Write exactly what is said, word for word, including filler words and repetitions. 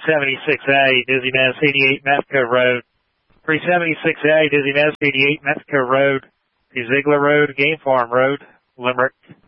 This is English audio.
seventy-six A, Dizziness, eighty-eight Methco Road. three seventy-six A, Dizziness, eighty-eight Methco Road, to Ziegler Road, Game Farm Road, Limerick.